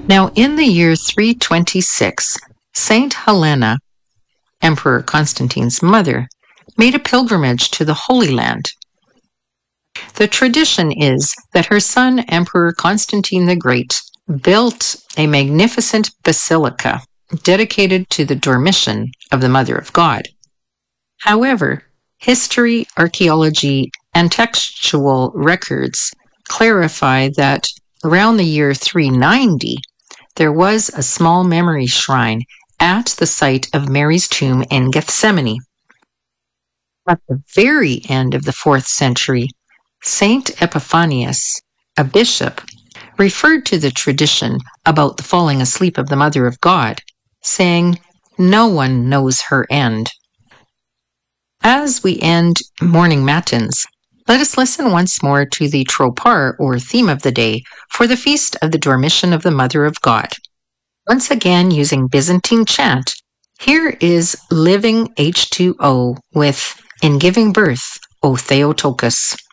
Now, in the year 326, Saint Helena, Emperor Constantine's mother, made a pilgrimage to the Holy Land. The tradition is that her son, Emperor Constantine the Great, built a magnificent basilica dedicated to the Dormition of the Mother of God. However, history, archaeology, and textual records clarify that around the year 390, there was a small memory shrine at the site of Mary's tomb in Gethsemane. At the very end of the 4th century, Saint Epiphanius, a bishop, referred to the tradition about the falling asleep of the Mother of God, saying, "No one knows her end." As we end morning matins, let us listen once more to the tropar, or theme of the day, for the feast of the Dormition of the Mother of God. Once again, using Byzantine chant, here is Living H2O with In Giving Birth, O Theotokos.